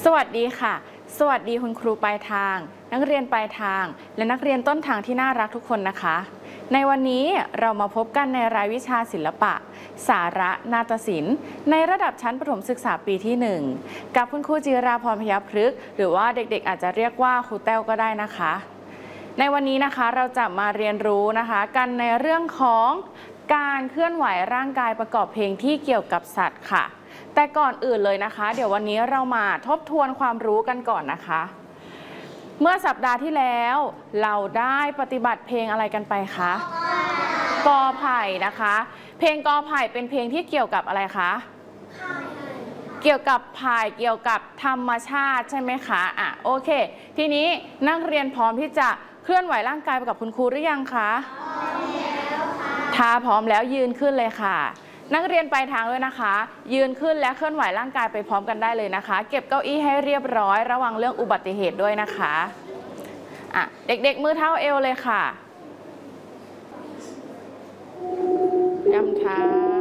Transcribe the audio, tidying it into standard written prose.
สวัสดีค่ะสวัสดีคุณครูปลายทางนักเรียนปลายทางและนักเรียนต้นทางที่น่ารักทุกคนนะคะในวันนี้เรามาพบกันในรายวิชาศิลปะสาระนาฏศิลป์ในระดับชั้นประถมศึกษาปีที่1กับคุณครูจิราพรพยัคฆ์พฤกษ์หรือว่าเด็กๆอาจจะเรียกว่าครูแต้วก็ได้นะคะในวันนี้นะคะเราจะมาเรียนรู้นะคะกันในเรื่องของการเคลื่อนไหวร่างกายประกอบเพลงที่เกี่ยวกับสัตว์ค่ะแต่ก่อนอื่นเลยนะคะเดี๋ยววันนี้เรามาทบทวนความรู้กันก่อนนะคะเมื่อสัปดาห์ที่แล้วเราได้ปฏิบัติเพลงอะไรกันไปคะกอไผ่นะคะเพลงกอไผ่เป็นเพลงที่เกี่ยวกับอะไรคะเกี่ยวกับไผ่เกี่ยวกับธรรมชาติใช่ไหมคะโอเคทีนี้นักเรียนพร้อมที่จะเคลื่อนไหวร่างกายไปกับคุณครูหรือยังคะพร้อมแล้วค่ะถ้าพร้อมแล้วยืนขึ้นเลยค่ะนักเรียนปลายทางด้วยนะคะยืนขึ้นและเคลื่อนไหวร่างกายไปพร้อมกันได้เลยนะคะเก็บเก้าอี้ให้เรียบร้อยระวังเรื่องอุบัติเหตุด้วยนะคะเด็กๆมือเท้าเอวเลยค่ะย้ำเท้า